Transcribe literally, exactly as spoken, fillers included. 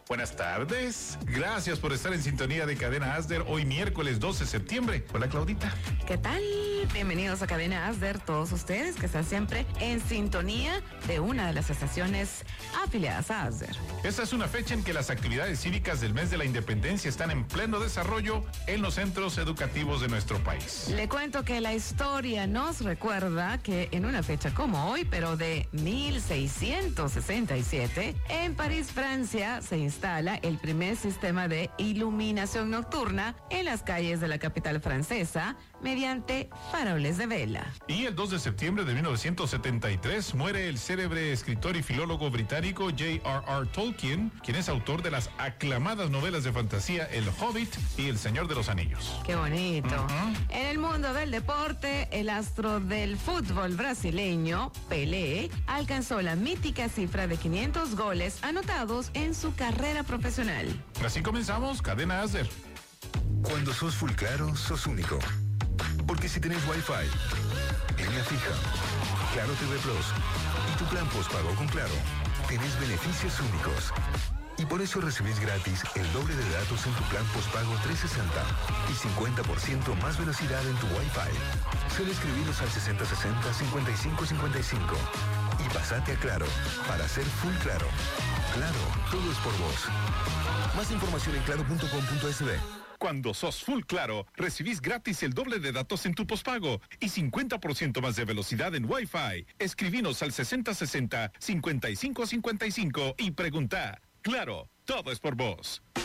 Buenas tardes. Gracias por estar en sintonía de Cadena Asder hoy miércoles doce de septiembre. Hola, Claudita. ¿Qué tal? Bienvenidos a Cadena Asder, todos ustedes que están siempre en sintonía de una de las estaciones afiliadas a Asder. Esta es una fecha en que las actividades cívicas del mes de la independencia están en pleno desarrollo en los centros educativos de nuestro país. Le cuento que la historia nos recuerda que en una fecha como hoy, pero de mil seiscientos sesenta y siete, en París, Francia, se instala el primer sistema de iluminación nocturna en las calles de la capital francesa mediante faroles de vela. Y el dos de septiembre de mil novecientos setenta y tres muere el célebre escritor y filólogo británico J R R Tolkien, quien es autor de las aclamadas novelas de fantasía El Hobbit y El Señor de los Anillos. ¡Qué bonito! Uh-huh. En el mundo del deporte, el astro del fútbol brasileño, Pelé, alcanzó la mítica cifra de quinientos goles anotados en su carrera profesional. Así comenzamos Cadena Asder. Cuando sos full claro, sos único. Porque si tenés Wi-Fi, línea fija, Claro T V Plus y tu plan postpago con Claro, tenés beneficios únicos. Y por eso recibís gratis el doble de datos en tu plan postpago trescientos sesenta y cincuenta por ciento más velocidad en tu Wi-Fi. Solo escribiros al sesenta sesenta cincuenta y cinco cincuenta y cinco y pasate a Claro para ser full claro. Claro, todo es por vos. Más información en claro punto com punto es be. Cuando sos full claro, recibís gratis el doble de datos en tu pospago y cincuenta por ciento más de velocidad en Wi-Fi. Escribinos al sesenta sesenta cincuenta y cinco cincuenta y cinco y pregunta. Claro, todo es por vos.